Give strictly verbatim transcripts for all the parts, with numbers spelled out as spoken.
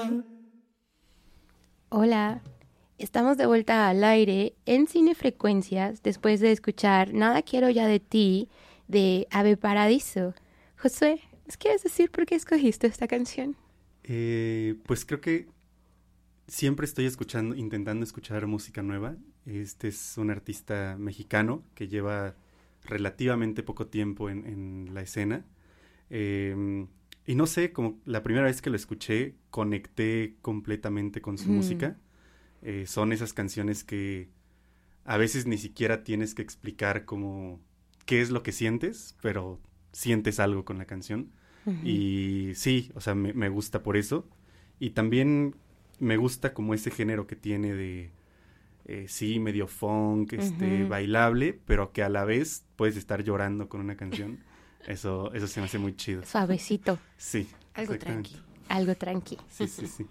Hola, estamos de vuelta al aire en Cinefrecuencias después de escuchar Nada quiero ya de ti de Ave Paradiso. Josué, ¿nos quieres decir por qué escogiste esta canción? Eh, pues creo que siempre estoy escuchando, intentando escuchar música nueva. Este es un artista mexicano que lleva relativamente poco tiempo en, en la escena. Eh, y no sé, como la primera vez que lo escuché, conecté completamente con su Mm. música. Eh, son esas canciones que a veces ni siquiera tienes que explicar como qué es lo que sientes, pero sientes algo con la canción. Ujú. Y sí, o sea, me, me gusta por eso. Y también me gusta como ese género que tiene de, eh, sí, medio funk, este, Ujú. bailable, pero que a la vez puedes estar llorando con una canción. Eso, eso se me hace muy chido. Suavecito, Sí, Algo exactamente. tranqui. algo tranqui. Sí, sí, sí.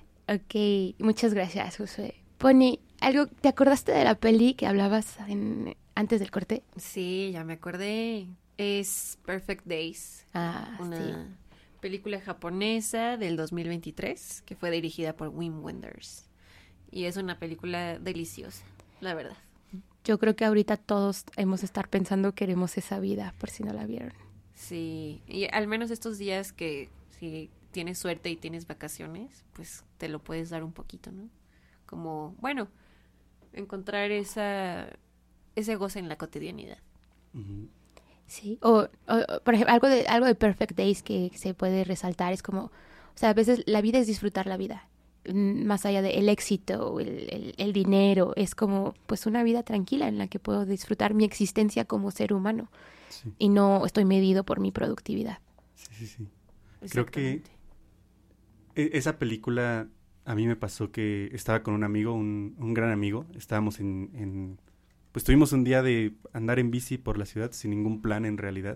Ok, muchas gracias, Josué. Pony, algo, ¿te acordaste de la peli que hablabas en- antes del corte? Sí, ya me acordé. Es Perfect Days, Ah, una sí. película japonesa del dos mil veintitrés que fue dirigida por Wim Wenders. Y es una película deliciosa, la verdad. Yo creo que ahorita todos hemos de estar pensando queremos esa vida, por si no la vieron. Sí, y al menos estos días que si tienes suerte y tienes vacaciones, pues te lo puedes dar un poquito, ¿no? Como, bueno, encontrar esa ese goce en la cotidianidad. Ujú. Sí, o, o- o, por ejemplo, algo de, algo de Perfect Days que se puede resaltar es como, o sea, a veces la vida es disfrutar la vida, mm, más allá del éxito, el, el, el dinero, es como, pues, una vida tranquila en la que puedo disfrutar mi existencia como ser humano Sí, y no estoy medido por mi productividad. sí, sí, sí. Creo que Exactamente. E- esa película a mí me pasó que estaba con un amigo, un, un gran amigo. Estábamos en, en... Pues tuvimos un día de andar en bici por la ciudad sin ningún plan en realidad.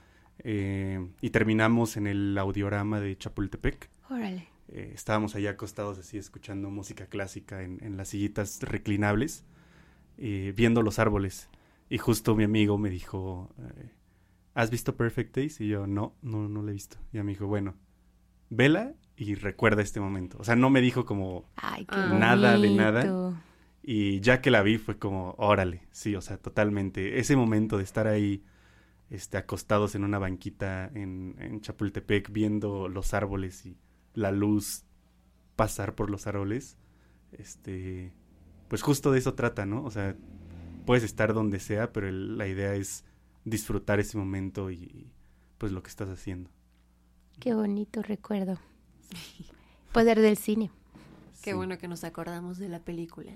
Eh, y terminamos en el Audiorama de Chapultepec. Órale. Eh, estábamos allá acostados así escuchando música clásica en, en las sillitas reclinables, eh, viendo los árboles. Y justo mi amigo me dijo, eh, ¿has visto Perfect Days? Y yo, no, no, no la he visto. Y me dijo, bueno, vela y recuerda este momento. O sea, no me dijo como Ay, qué Ah. nada de bonito. nada. Y ya que la vi fue como, órale, sí, o sea, totalmente. Ese momento de estar ahí, este, acostados en una banquita en, en Chapultepec, viendo los árboles y la luz pasar por los árboles, este, pues justo de eso trata, ¿no? O sea, puedes estar donde sea, pero el- la idea es disfrutar ese momento y, pues, lo que estás haciendo. Qué bonito recuerdo. Poder del cine. Qué Sí. bueno que nos acordamos de la película.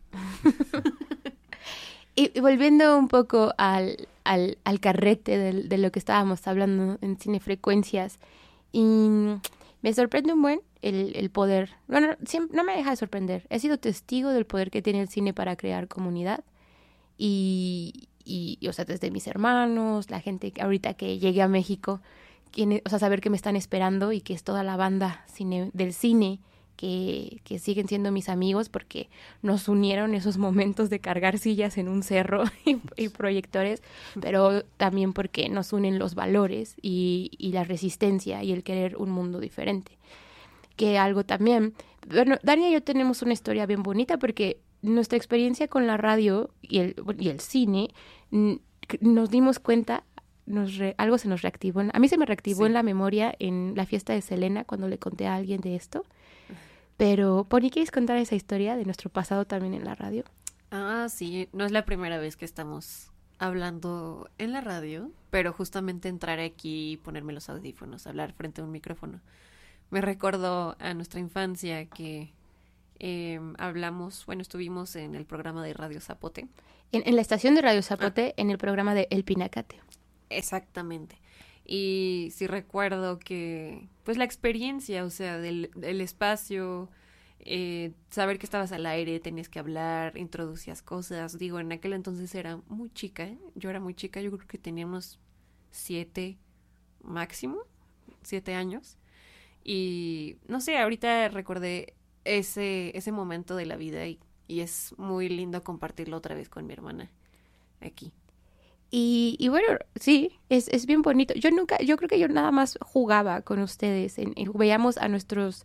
Y, y volviendo un poco al, al, al carrete del- de, lo que estábamos hablando en Cinefrecuencias, y me sorprende un buen el, el poder, bueno, siempre, no me deja de sorprender, he sido testigo del poder que tiene el cine para crear comunidad, y, y, y, o sea, desde mis hermanos, la gente que ahorita que llegué a México, quienes, o sea, saber que me están esperando y que es toda la banda cine, del cine, que, que siguen siendo mis amigos porque nos unieron esos momentos de cargar sillas en un cerro y, y proyectores, pero también porque nos unen los valores y, y la resistencia y el querer un mundo diferente. Que algo también, bueno, Dani y yo tenemos una historia bien bonita porque nuestra experiencia con la radio y el, y el cine, n- nos dimos cuenta, nos re- algo se nos reactivó, en- a mí se me reactivó Sí. en la memoria en la fiesta de Selena cuando le conté a alguien de esto. Pero, Pony, ¿quieres contar esa historia de nuestro pasado también en la radio? Ah, sí, no es la primera vez que estamos hablando en la radio, pero justamente entrar aquí y ponerme los audífonos, hablar frente a un micrófono. Me recordó a nuestra infancia que eh, hablamos, bueno, estuvimos en el programa de Radio Zapote. En, en la estación de Radio Zapote, en el programa de El Pinacate. Exactamente. Y sí recuerdo que, pues la experiencia, o sea, del, del espacio, eh, saber que estabas al aire, tenías que hablar, introducías cosas. Digo, en aquel entonces era muy chica, ¿eh? Yo era muy chica, yo creo que tenía unos siete máximo, siete años. Y no sé, ahorita recordé ese, ese momento de la vida y, y es muy lindo compartirlo otra vez con mi hermana aquí. Y, y bueno, sí, es, es bien bonito. Yo nunca, yo creo que yo nada más jugaba con ustedes. En, en- veíamos a nuestros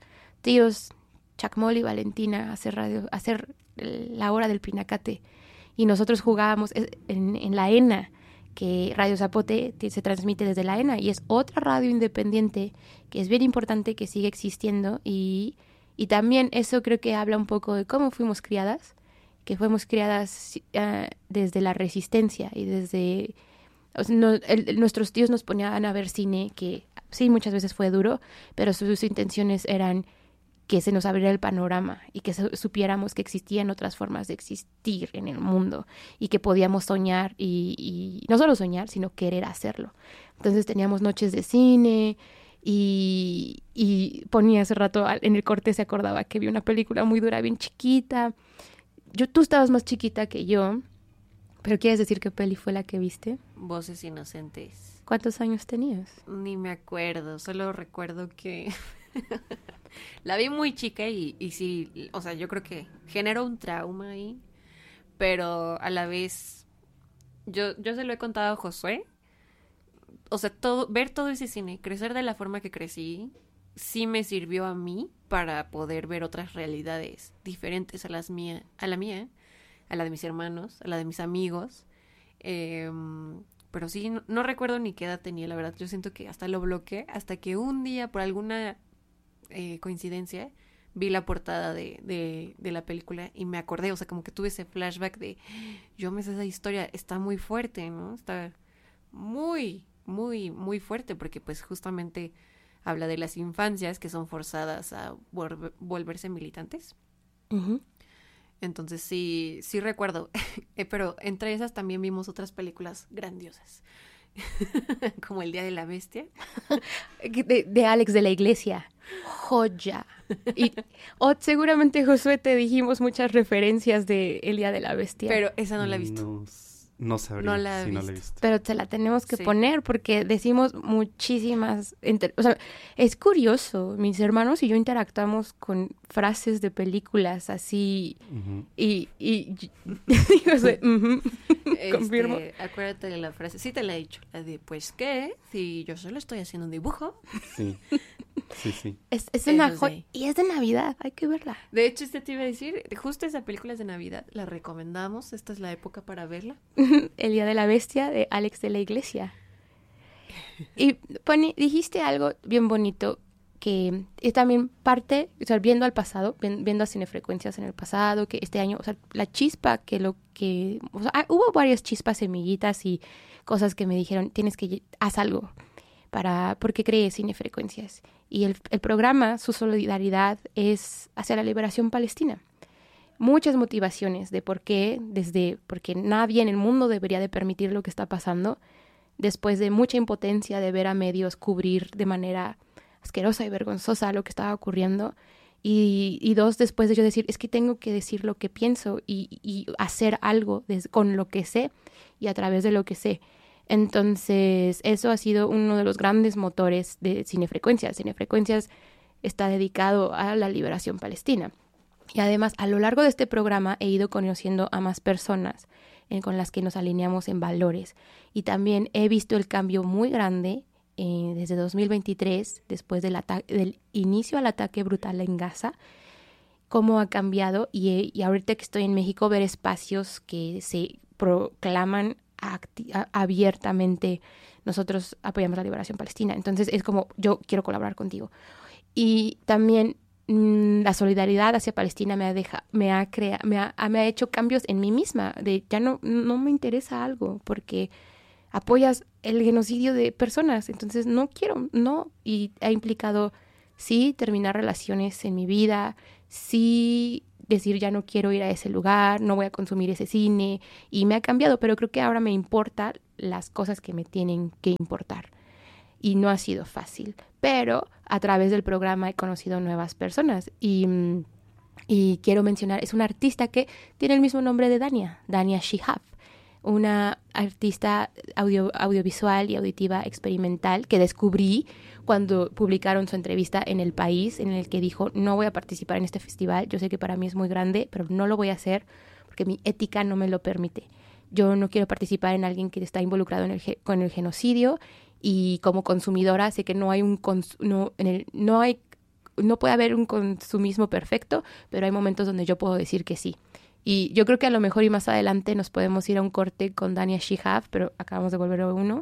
tíos Chacmol y Valentina a hacer radio, a hacer la hora del Pinacate. Y nosotros jugábamos en, en la ENA, que Radio Zapote se transmite desde la ENA y es otra radio independiente que es bien importante, que sigue existiendo y, y también eso creo que habla un poco de cómo fuimos criadas, que fuimos criadas uh, desde la resistencia y desde... O sea, no, el, nuestros tíos nos ponían a ver cine que sí, muchas veces fue duro, pero sus, sus intenciones eran que se nos abriera el panorama y que supiéramos que existían otras formas de existir en el mundo y que podíamos soñar y, y no solo soñar, sino querer hacerlo. Entonces teníamos noches de cine y, y ponía hace rato en el corte, se acordaba que vi una película muy dura, bien chiquita. Yo, tú estabas más chiquita que yo, pero ¿quieres decir qué peli fue la que viste? Voces Inocentes. ¿Cuántos años tenías? Ni me acuerdo, solo recuerdo que... La vi muy chica y, y sí, o sea, yo creo que generó un trauma ahí, pero a la vez, yo, yo se lo he contado a Josué, o sea, todo, ver todo ese cine, crecer de la forma que crecí, sí me sirvió a mí para poder ver otras realidades diferentes a las mía, a la mía, a la de mis hermanos, a la de mis amigos, eh, pero sí, no, no recuerdo ni qué edad tenía, la verdad, yo siento que hasta lo bloqueé, hasta que un día, por alguna... Eh, coincidencia, vi la portada de, de, de la película y me acordé, o sea, como que tuve ese flashback de yo me sé esa historia, está muy fuerte, ¿no? Está muy, muy, muy fuerte porque pues justamente habla de las infancias que son forzadas a volver, volverse militantes. Uh-huh. Entonces sí, sí recuerdo, eh, pero entre esas también vimos otras películas grandiosas. Como El Día de la Bestia. De, de Alex de la Iglesia. Joya. Y oh, seguramente, Josué, te dijimos muchas referencias de El Día de la Bestia. Pero esa no la he visto. No, no sabría no la si visto. no la he visto. Pero te la tenemos que sí. poner porque decimos muchísimas... Inter- o sea, es curioso. Mis hermanos y yo interactuamos con frases de películas así uh-huh. y... y Josué, uh-huh. Este, confirmo. Acuérdate de la frase. Sí te la he dicho. La de, pues, ¿qué? Si yo solo estoy haciendo un dibujo. Sí. Sí, sí. Es, es una joya. Y es de Navidad, hay que verla. De hecho, este te iba a decir, justo esa película es de Navidad, la recomendamos, esta es la época para verla. El Día de la Bestia de Alex de la Iglesia. Y Pony, dijiste algo bien bonito que es también parte, o sea, viendo al pasado, viendo a Cinefrecuencias en el pasado, que este año, o sea, la chispa que lo que, o sea, hubo varias chispas, semillitas y cosas que me dijeron, tienes que, haz algo para, porque creé Cinefrecuencias. Y el, el programa, su solidaridad es hacia la liberación palestina. Muchas motivaciones de por qué, desde porque nadie en el mundo debería de permitir lo que está pasando, después de mucha impotencia de ver a medios cubrir de manera asquerosa y vergonzosa lo que estaba ocurriendo, y, y dos, después de yo decir, es que tengo que decir lo que pienso y, y hacer algo des, con lo que sé y a través de lo que sé. Entonces, eso ha sido uno de los grandes motores de Cinefrecuencias. Cinefrecuencias está dedicado a la liberación palestina. Y además, a lo largo de este programa he ido conociendo a más personas eh, con las que nos alineamos en valores. Y también he visto el cambio muy grande eh, desde dos mil veintitrés, después del, ata- del inicio al ataque brutal en Gaza, cómo ha cambiado. Y, y ahorita que estoy en México, ver espacios que se proclaman acti- a- abiertamente, nosotros apoyamos la liberación palestina. Entonces es como, yo quiero colaborar contigo. Y también mmm, la solidaridad hacia Palestina me ha, deja, me, ha crea, me, ha, me ha hecho cambios en mí misma, de ya no, no me interesa algo, porque apoyas el genocidio de personas, entonces no quiero, no, y ha implicado, sí, terminar relaciones en mi vida, sí, decir ya no quiero ir a ese lugar, no voy a consumir ese cine, y me ha cambiado, pero creo que ahora me importan las cosas que me tienen que importar. Y no ha sido fácil, pero a través del programa he conocido nuevas personas y, y quiero mencionar, es una artista que tiene el mismo nombre de Dania, Dania Shihab, una artista audio, audiovisual y auditiva experimental que descubrí cuando publicaron su entrevista en El País, en el que dijo, no voy a participar en este festival, yo sé que para mí es muy grande, pero no lo voy a hacer porque mi ética no me lo permite. Yo no quiero participar en alguien que está involucrado en el, con el genocidio. Y como consumidora sé que no hay un cons- no, en el, no hay no puede haber un consumismo perfecto, pero hay momentos donde yo puedo decir que sí. Y yo creo que a lo mejor y más adelante nos podemos ir a un corte con Dania Shihab, pero acabamos de volver a uno.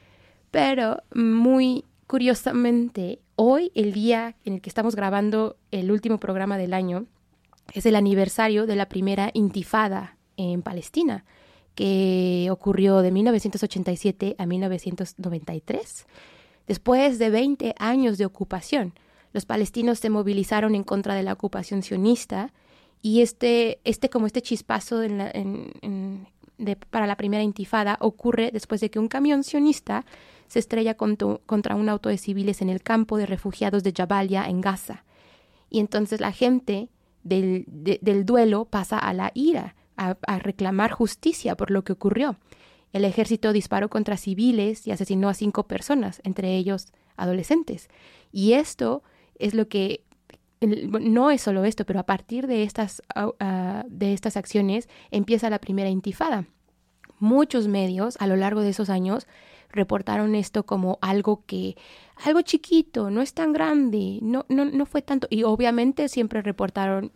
Pero muy curiosamente, hoy, el día en el que estamos grabando el último programa del año, es el aniversario de la primera intifada en Palestina, que ocurrió de mil novecientos ochenta y siete a mil novecientos noventa y tres. Después de veinte años de ocupación, los palestinos se movilizaron en contra de la ocupación sionista y este, este como este chispazo en la, en, en, de, para la primera intifada ocurre después de que un camión sionista se estrella contra, contra un auto de civiles en el campo de refugiados de Jabalia, en Gaza. Y entonces la gente del, de, del duelo pasa a la ira, a, a reclamar justicia por lo que ocurrió. El ejército disparó contra civiles y asesinó a cinco personas, entre ellos adolescentes. Y esto es lo que, no es solo esto, pero a partir de estas, uh, de estas acciones empieza la primera intifada. Muchos medios a lo largo de esos años reportaron esto como algo que, algo chiquito, no es tan grande, no, no, no fue tanto. Y obviamente siempre reportaron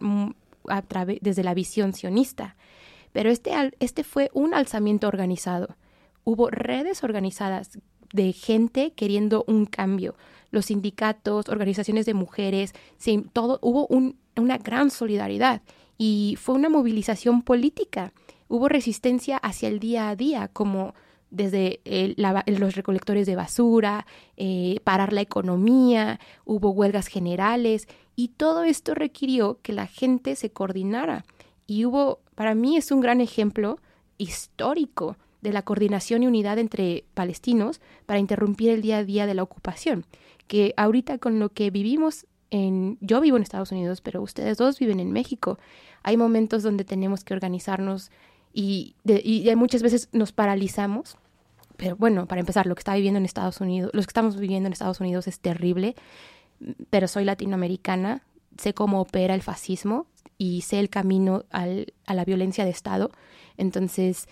a través, desde la visión sionista. Pero este, este fue un alzamiento organizado. Hubo redes organizadas de gente queriendo un cambio. Los sindicatos, organizaciones de mujeres, sí, todo, hubo un, una gran solidaridad y fue una movilización política. Hubo resistencia hacia el día a día, como desde el, la, los recolectores de basura, eh, parar la economía, hubo huelgas generales y todo esto requirió que la gente se coordinara. Y hubo, para mí es un gran ejemplo histórico de la coordinación y unidad entre palestinos para interrumpir el día a día de la ocupación, que ahorita con lo que vivimos, en, yo vivo en Estados Unidos, pero ustedes dos viven en México, hay momentos donde tenemos que organizarnos y, de, y muchas veces nos paralizamos, pero bueno, para empezar, lo que está viviendo en Estados Unidos, los que estamos viviendo en Estados Unidos es terrible, pero soy latinoamericana, sé cómo opera el fascismo y sé el camino al, a la violencia de Estado, entonces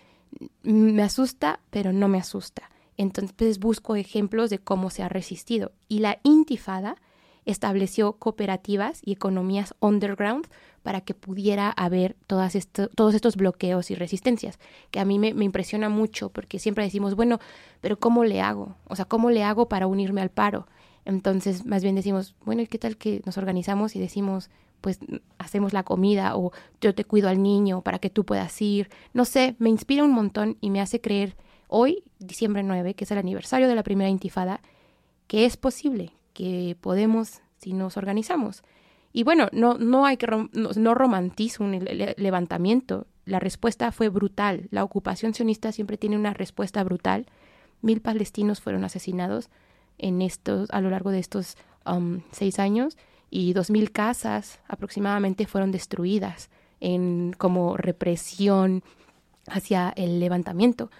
me asusta, pero no me asusta. Entonces busco ejemplos de cómo se ha resistido. Y la intifada estableció cooperativas y economías underground para que pudiera haber todas esto, todos estos bloqueos y resistencias, que a mí me, me impresiona mucho, porque siempre decimos, bueno, pero ¿cómo le hago? O sea, ¿cómo le hago para unirme al paro? Entonces, más bien decimos, bueno, ¿y qué tal que nos organizamos y decimos, pues hacemos la comida o yo te cuido al niño para que tú puedas ir? No sé, me inspira un montón y me hace creer hoy, diciembre nueve, que es el aniversario de la primera intifada, que es posible, que podemos si nos organizamos. Y bueno, no, no hay que rom- no, no romantizo un le- levantamiento. La respuesta fue brutal. La ocupación sionista siempre tiene una respuesta brutal. Mil palestinos fueron asesinados en estos, a lo largo de estos um, seis años y dos mil casas aproximadamente fueron destruidas en, como represión hacia el levantamiento.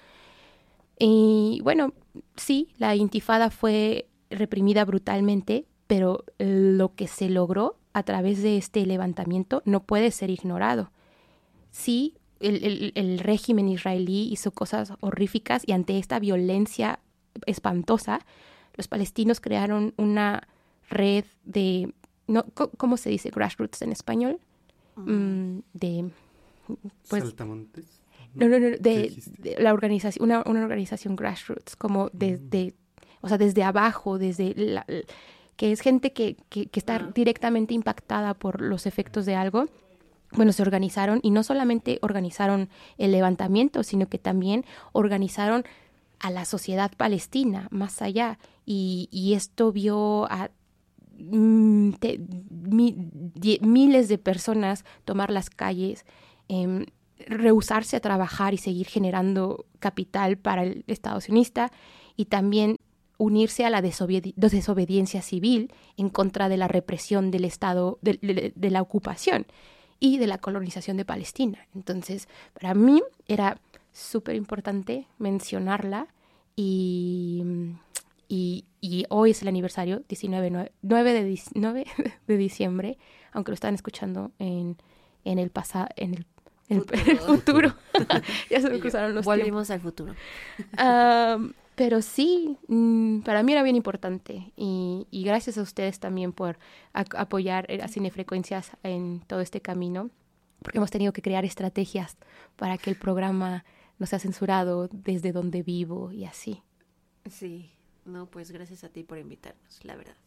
Y bueno, sí, la intifada fue reprimida brutalmente, pero lo que se logró a través de este levantamiento no puede ser ignorado. Sí, el, el, el régimen israelí hizo cosas horríficas y ante esta violencia espantosa, los palestinos crearon una red de, no, ¿cómo se dice grassroots en español? Mm, de, pues, ¿Saltamontes? No, no, no, de, de la organización, una, una organización grassroots, como desde, mm. o sea, desde abajo, desde la, que es gente que, que, que está uh-huh. directamente impactada por los efectos de algo. Bueno, se organizaron y no solamente organizaron el levantamiento, sino que también organizaron a la sociedad palestina más allá. Y, y esto vio a mm, te, mi, die, miles de personas tomar las calles, eh, rehusarse a trabajar y seguir generando capital para el Estado sionista y también unirse a la desobedi- desobediencia civil en contra de la represión del Estado, de, de, de la ocupación y de la colonización de Palestina. Entonces, para mí era súper importante mencionarla y, y, y hoy es el aniversario, diecinueve, nueve de, nueve de diciembre, aunque lo están escuchando en, en el pasado, en el El, el futuro. Ya se me cruzaron los Volvimos tiempos. al futuro. Um, pero sí, mmm, para mí era bien importante y, y gracias a ustedes también por a, apoyar a Cinefrecuencias en todo este camino, porque hemos tenido que crear estrategias para que el programa no sea censurado desde donde vivo y así. Sí, no, pues gracias a ti por invitarnos, la verdad.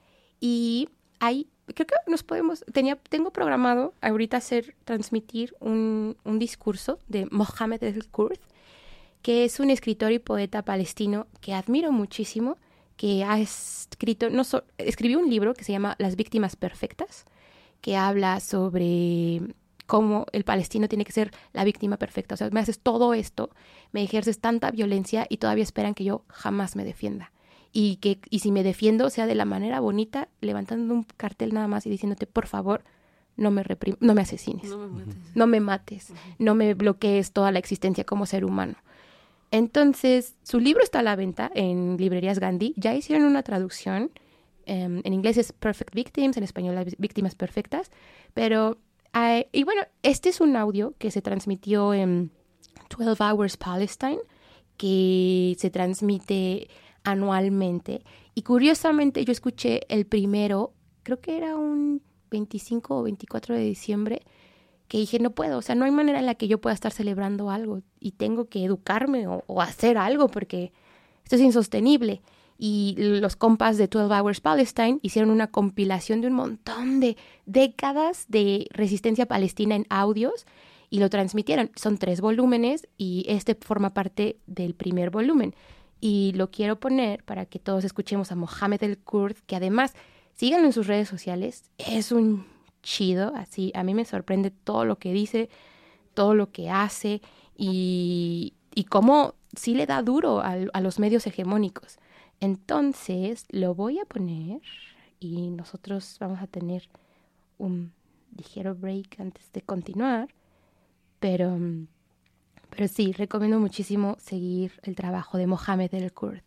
Y hay, creo que nos podemos, tenía, tengo programado ahorita hacer, transmitir un, un discurso de Mohammed el-Kurd, que es un escritor y poeta palestino que admiro muchísimo, que ha escrito, no so, escribió un libro que se llama Las víctimas perfectas, que habla sobre cómo el palestino tiene que ser la víctima perfecta. O sea, me haces todo esto, me ejerces tanta violencia y todavía esperan que yo jamás me defienda. Y que y si me defiendo sea de la manera bonita, levantando un cartel nada más y diciéndote, por favor, no me reprim- no me asesines, No me mates, no me, mates, uh-huh. no me bloquees toda la existencia como ser humano. Entonces, su libro está a la venta en librerías Gandhi. Ya hicieron una traducción. Um, en inglés es Perfect Victims, en español Las Víctimas Perfectas. Pero, uh, y bueno, este es un audio que se transmitió en twelve Hours Palestine, que se transmite anualmente. Y curiosamente yo escuché el primero, creo que era un veinticinco o veinticuatro de diciembre, que dije, no puedo, o sea, no hay manera en la que yo pueda estar celebrando algo y tengo que educarme o, o hacer algo porque esto es insostenible. Y los compas de twelve Hours Palestine hicieron una compilación de un montón de décadas de resistencia palestina en audios y lo transmitieron. Son tres volúmenes y este forma parte del primer volumen. Y lo quiero poner para que todos escuchemos a Mohammed el-Kurd, que además, síganlo en sus redes sociales, es un chido, así, a mí me sorprende todo lo que dice, todo lo que hace y, y cómo sí le da duro a, a los medios hegemónicos. Entonces, lo voy a poner y nosotros vamos a tener un ligero break antes de continuar, pero, pero sí, recomiendo muchísimo seguir el trabajo de Mohammed el-Kurd.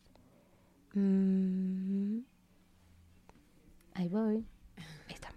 Mm, ahí voy. Ahí está.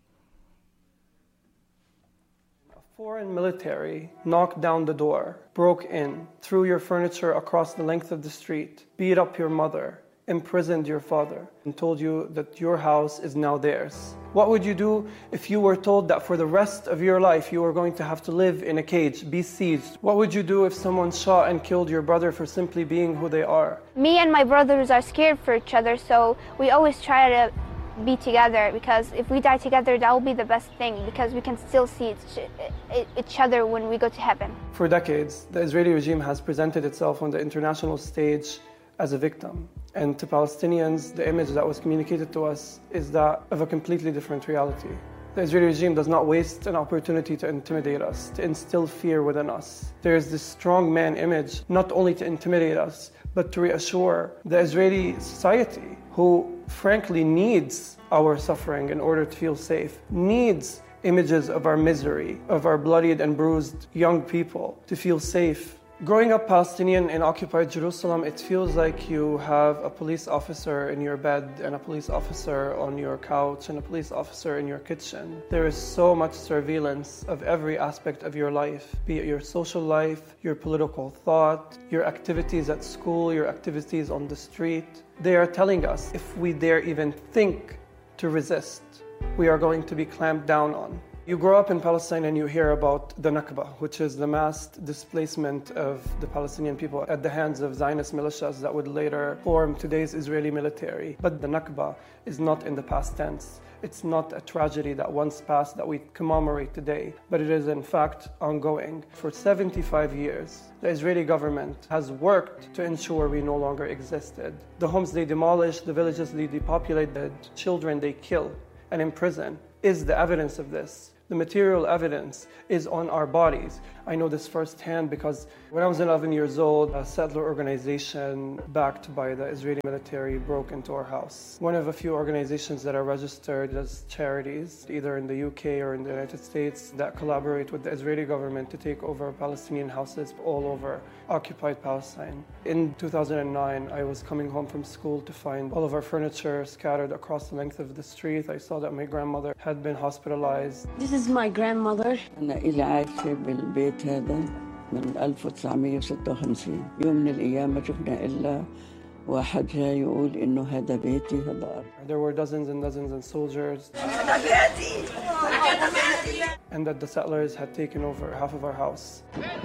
Foreign military knocked down the door, broke in, threw your furniture across the length of the street, beat up your mother, imprisoned your father, and told you that your house is now theirs. What would you do if you were told that for the rest of your life you were going to have to live in a cage, be sieged? What would you do if someone shot and killed your brother for simply being who they are? Me and my brothers are scared for each other, so we always try to be together, because if we die together, that will be the best thing, because we can still see each, each other when we go to heaven. For decades, the Israeli regime has presented itself on the international stage as a victim. And to Palestinians, the image that was communicated to us is that of a completely different reality. The Israeli regime does not waste an opportunity to intimidate us, to instill fear within us. There is this strong man image, not only to intimidate us, but to reassure the Israeli society, who frankly needs our suffering in order to feel safe, needs images of our misery, of our bloodied and bruised young people to feel safe. Growing up Palestinian in occupied Jerusalem, it feels like you have a police officer in your bed and a police officer on your couch and a police officer in your kitchen. There is so much surveillance of every aspect of your life, be it your social life, your political thought, your activities at school, your activities on the street. They are telling us if we dare even think to resist, we are going to be clamped down on. You grow up in Palestine and you hear about the Nakba, which is the mass displacement of the Palestinian people at the hands of Zionist militias that would later form today's Israeli military. But the Nakba is not in the past tense. It's not a tragedy that once passed that we commemorate today, but it is in fact ongoing. For seventy-five years, the Israeli government has worked to ensure we no longer existed. The homes they demolish, the villages they depopulate, the children they kill and imprison is the evidence of this. The material evidence is on our bodies. I know this firsthand because when I was eleven years old, a settler organization backed by the Israeli military broke into our house. One of a few organizations that are registered as charities, either in the U K or in the United States, that collaborate with the Israeli government to take over Palestinian houses all over occupied Palestine. In two thousand nine, I was coming home from school to find all of our furniture scattered across the length of the street. I saw that my grandmother had been hospitalized. This is my grandmother. أنا إلي عايشة بالبيت هذا من ألف وتسعمية وستة وخمسين. يوم من الأيام ما شفنا إلا واحد جاي يقول إنه هذا بيتي هذا أرض. There were dozens and dozens of soldiers. And that the settlers had taken over half of our house.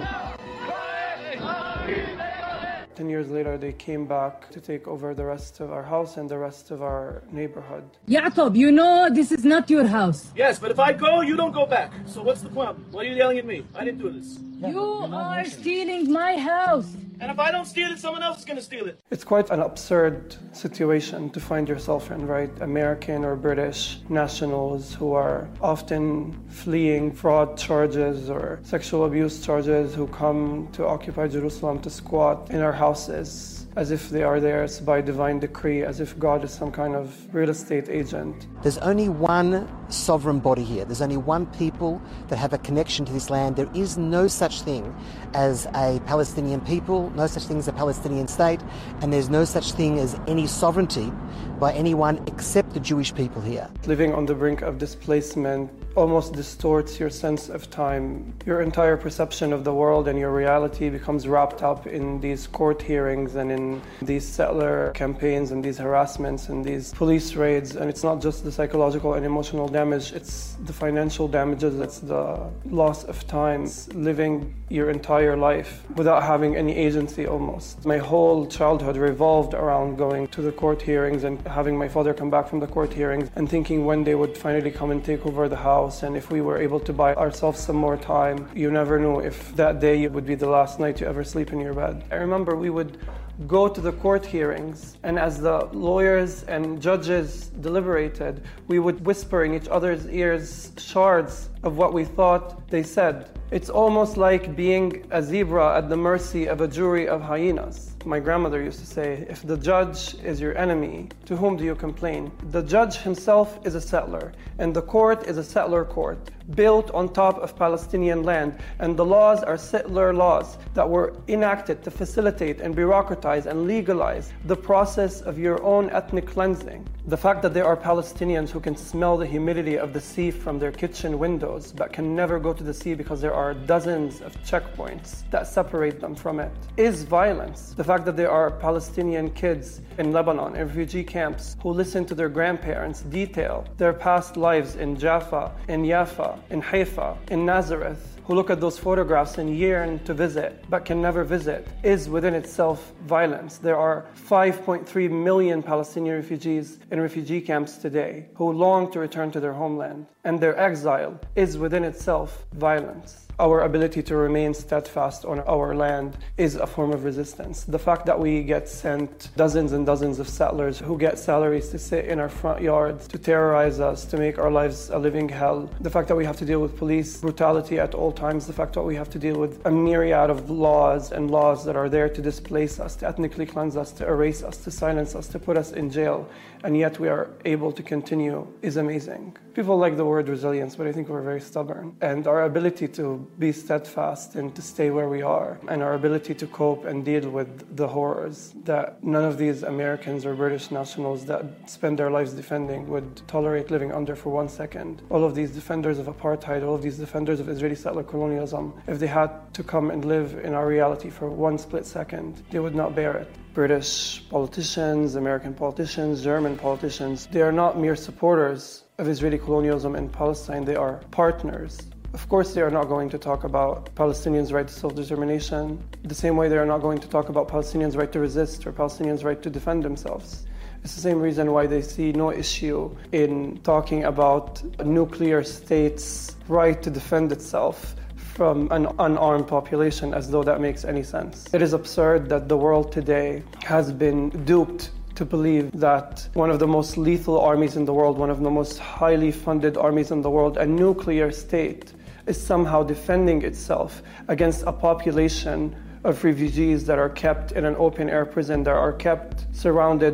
Ten years later, they came back to take over the rest of our house and the rest of our neighborhood. Yaqub, you know this is not your house. Yes, but if I go, you don't go back. So what's the problem? Why are you yelling at me? I didn't do this. You are stealing my house. And if I don't steal it, someone else is going to steal it. It's quite an absurd situation to find yourself in, right? American or British nationals who are often fleeing fraud charges or sexual abuse charges who come to occupy Jerusalem to squat in our houses as if they are theirs by divine decree, as if God is some kind of real estate agent. There's only one sovereign body here. There's only one people that have a connection to this land. There is no such thing as a Palestinian people, no such thing as a Palestinian state, and there's no such thing as any sovereignty by anyone except the Jewish people here. Living on the brink of displacement almost distorts your sense of time. Your entire perception of the world and your reality becomes wrapped up in these court hearings and in these settler campaigns and these harassments and these police raids. And it's not just the psychological and emotional damage, it's the financial damages, it's the loss of time. It's living your entire life without having any agency almost. My whole childhood revolved around going to the court hearings and having my father come back from the court hearings and thinking when they would finally come and take over the house, and if we were able to buy ourselves some more time. You never knew if that day would be the last night you ever sleep in your bed. I remember we would go to the court hearings, and as the lawyers and judges deliberated, we would whisper in each other's ears shards of what we thought they said. It's almost like being a zebra at the mercy of a jury of hyenas. My grandmother used to say, if the judge is your enemy, to whom do you complain? The judge himself is a settler, and the court is a settler court, built on top of Palestinian land, and the laws are settler laws that were enacted to facilitate and bureaucratize and legalize the process of your own ethnic cleansing. The fact that there are Palestinians who can smell the humidity of the sea from their kitchen windows but can never go to the sea because there are dozens of checkpoints that separate them from it is violence. The fact that there are Palestinian kids in Lebanon, in refugee camps, who listen to their grandparents detail their past lives in Jaffa, in Yafa, in Haifa, in Nazareth, who look at those photographs and yearn to visit but can never visit, is within itself violence. There are five point three million Palestinian refugees in refugee camps today who long to return to their homeland, and their exile is within itself violence. Our ability to remain steadfast on our land is a form of resistance. The fact that we get sent dozens and dozens of settlers who get salaries to sit in our front yards, to terrorize us, to make our lives a living hell. The fact that we have to deal with police brutality at all times. The fact that we have to deal with a myriad of laws and laws that are there to displace us, to ethnically cleanse us, to erase us, to silence us, to put us in jail, and yet we are able to continue is amazing. People like the word resilience, but I think we're very stubborn. And our ability to be steadfast and to stay where we are, and our ability to cope and deal with the horrors that none of these Americans or British nationals that spend their lives defending would tolerate living under for one second. All of these defenders of apartheid, all of these defenders of Israeli settler colonialism, if they had to come and live in our reality for one split second, they would not bear it. British politicians, American politicians, German politicians, they are not mere supporters of Israeli colonialism in Palestine, they are partners. Of course, they are not going to talk about Palestinians' right to self-determination, the same way they are not going to talk about Palestinians' right to resist or Palestinians' right to defend themselves. It's the same reason why they see no issue in talking about a nuclear state's right to defend itself from an unarmed population, as though that makes any sense. It is absurd that the world today has been duped to believe that one of the most lethal armies in the world, one of the most highly funded armies in the world, a nuclear state, is somehow defending itself against a population of refugees that are kept in an open-air prison, that are kept surrounded